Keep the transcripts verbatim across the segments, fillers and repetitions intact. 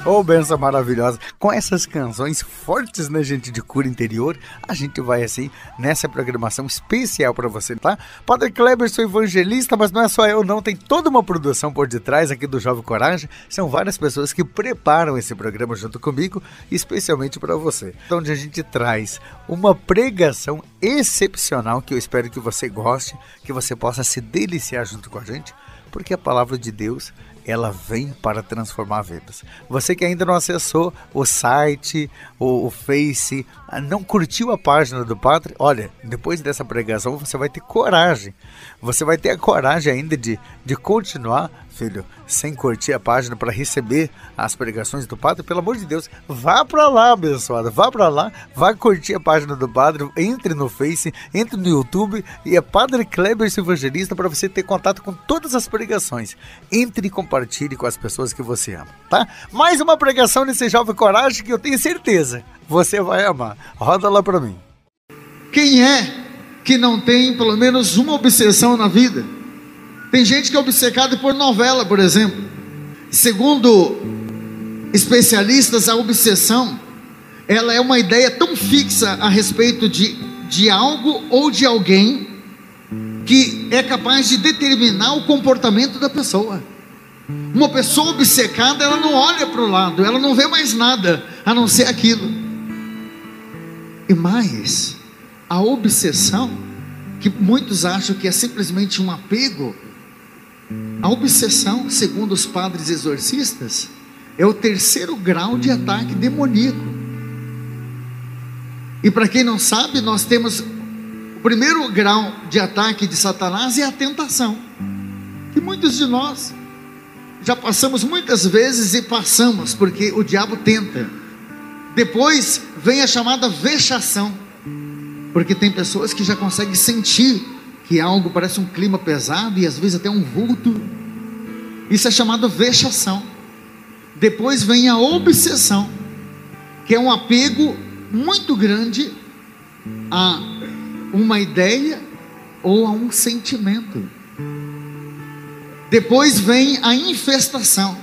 Ô, benção maravilhosa. Com essas canções fortes, né, gente, de cura interior, a gente vai, assim, nessa programação especial pra você, tá? Padre Kleber, sou evangelista, mas não é só eu, não. Tem toda uma produção por detrás aqui do Jovem Coragem. São várias pessoas que preparam esse programa junto comigo, especialmente pra você. Onde a gente traz uma pregação excepcional que eu espero que você goste, que você possa se deliciar junto com a gente, porque a palavra de Deus, ela vem para transformar vidas. Você que ainda não acessou o site, o, o Face, não curtiu a página do Padre, olha, depois dessa pregação você vai ter coragem. Você vai ter a coragem ainda de, de continuar, filho, sem curtir a página para receber as pregações do Padre. Pelo amor de Deus, vá para lá, abençoada, vá para lá, vá curtir a página do Padre, entre no Face, entre no YouTube e é Padre Kleber Evangelista para você ter contato com todas as pregações. Entre e compartilhe com as pessoas que você ama, tá? Mais uma pregação nesse Jovem Coragem que eu tenho certeza você vai amar. Roda lá para mim. Quem é que não tem pelo menos uma obsessão na vida? Tem gente que é obcecada por novela, por exemplo. Segundo especialistas, a obsessão, ela é uma ideia tão fixa a respeito de, de algo ou de alguém, que é capaz de determinar o comportamento da pessoa. Uma pessoa obcecada, ela não olha para o lado, ela não vê mais nada, a não ser aquilo. E mais, a obsessão, que muitos acham que é simplesmente um apego, a obsessão, segundo os padres exorcistas, é o terceiro grau de ataque demoníaco. E para quem não sabe, nós temos o primeiro grau de ataque de Satanás, é a tentação, que muitos de nós já passamos muitas vezes e passamos, porque o diabo tenta. Depois vem a chamada vexação, porque tem pessoas que já conseguem sentir que algo parece um clima pesado e às vezes até um vulto. Isso é chamado vexação. Depois vem a obsessão, que é um apego muito grande a uma ideia ou a um sentimento. Depois vem a infestação.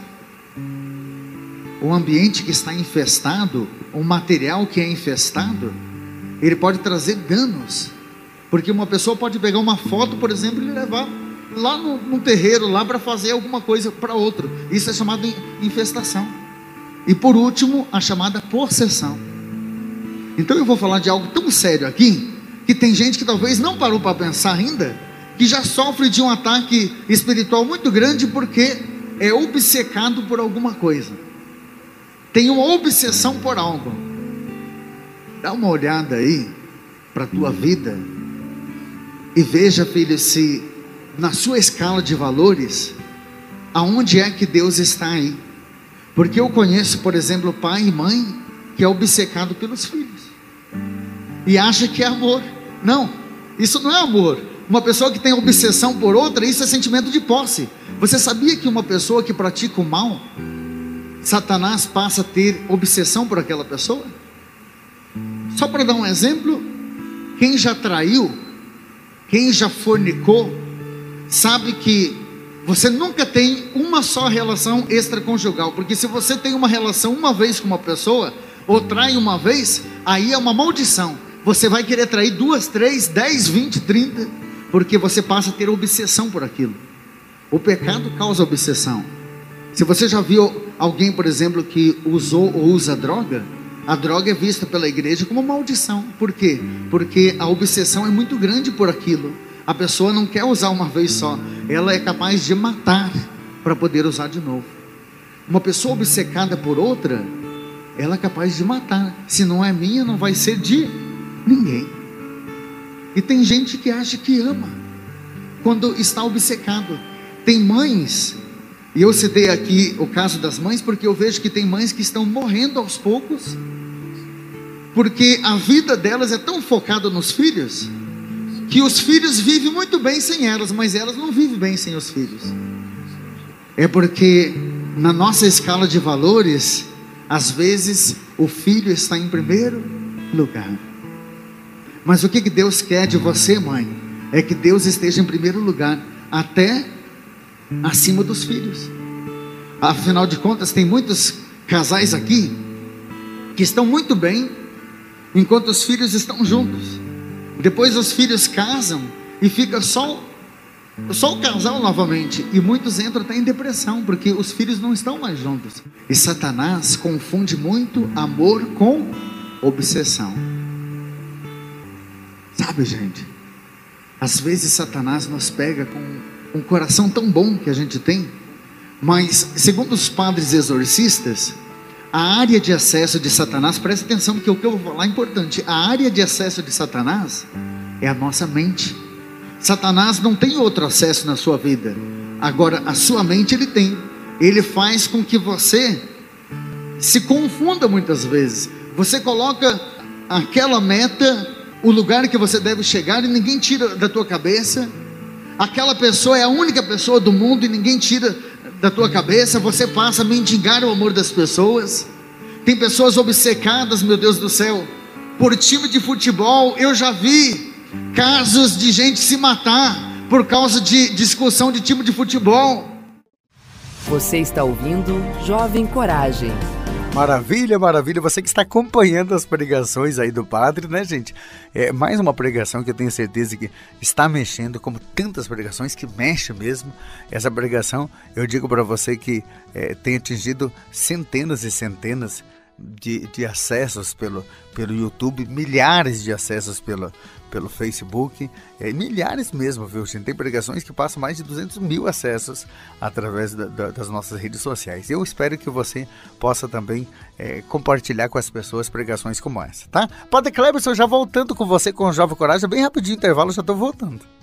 O ambiente que está infestado, o material que é infestado, ele pode trazer danos. Porque uma pessoa pode pegar uma foto, por exemplo, e levar lá no, no terreiro, lá para fazer alguma coisa para outro. Isso é chamado infestação. E por último, a chamada possessão. Então eu vou falar de algo tão sério aqui, que tem gente que talvez não parou para pensar ainda, que já sofre de um ataque espiritual muito grande, porque é obcecado por alguma coisa. Tem uma obsessão por algo. Dá uma olhada aí para a tua vida e veja, filho, se na sua escala de valores, aonde é que Deus está aí? Porque eu conheço, por exemplo, pai e mãe que é obcecado pelos filhos e acha que é amor. Não, isso não é amor. Uma pessoa que tem obsessão por outra, isso é sentimento de posse. Você sabia que uma pessoa que pratica o mal, Satanás passa a ter obsessão por aquela pessoa? Só para dar um exemplo, quem já traiu, quem já fornicou, sabe que você nunca tem uma só relação extraconjugal, porque se você tem uma relação uma vez com uma pessoa, ou trai uma vez, aí é uma maldição. Você vai querer trair duas, três, dez, vinte, trinta, porque você passa a ter obsessão por aquilo. O pecado causa obsessão. Se você já viu alguém, por exemplo, que usou ou usa droga, a droga é vista pela igreja como maldição. Por quê? Porque a obsessão é muito grande por aquilo. A pessoa não quer usar uma vez só, ela é capaz de matar para poder usar de novo. Uma pessoa obcecada por outra, ela é capaz de matar. Se não é minha, não vai ser de ninguém. E tem gente que acha que ama quando está obcecado. Tem mães, e eu citei aqui o caso das mães, porque eu vejo que tem mães que estão morrendo aos poucos, porque a vida delas é tão focada nos filhos, que os filhos vivem muito bem sem elas, mas elas não vivem bem sem os filhos. É porque na nossa escala de valores, às vezes o filho está em primeiro lugar. Mas o que Deus quer de você, mãe, é que Deus esteja em primeiro lugar, até acima dos filhos. Afinal de contas, tem muitos casais aqui que estão muito bem enquanto os filhos estão juntos. Depois os filhos casam e fica só, só o casal novamente. E muitos entram até em depressão, porque os filhos não estão mais juntos. E Satanás confunde muito amor com obsessão. Sabe, gente, às vezes Satanás nos pega com um coração tão bom que a gente tem, mas segundo os padres exorcistas, a área de acesso de Satanás, presta atenção porque o que eu vou falar é importante. A área de acesso de Satanás é a nossa mente. Satanás não tem outro acesso na sua vida. Agora a sua mente ele tem. Ele faz com que você se confunda muitas vezes. Você coloca aquela meta, o lugar que você deve chegar, e ninguém tira da tua cabeça. Aquela pessoa é a única pessoa do mundo e ninguém tira da tua cabeça. Você passa a mendigar o amor das pessoas. Tem pessoas obcecadas, meu Deus do céu, por time de futebol. Eu já vi casos de gente se matar por causa de discussão de time de futebol. Você está ouvindo Jovem Coragem. Maravilha, maravilha, você que está acompanhando as pregações aí do padre, né, gente? É mais uma pregação que eu tenho certeza que está mexendo, como tantas pregações que mexe mesmo. Essa pregação, eu digo para você que é, tem atingido centenas e centenas de, de acessos pelo, pelo YouTube, milhares de acessos pelo, pelo Facebook, é, milhares mesmo, viu, gente? Tem pregações que passam mais de duzentos mil acessos através da, da, das nossas redes sociais. Eu espero que você possa também é, compartilhar com as pessoas pregações como essa, tá? Padre Cleberson, já voltando com você com o Jovem Coragem, bem rapidinho intervalo, já estou voltando.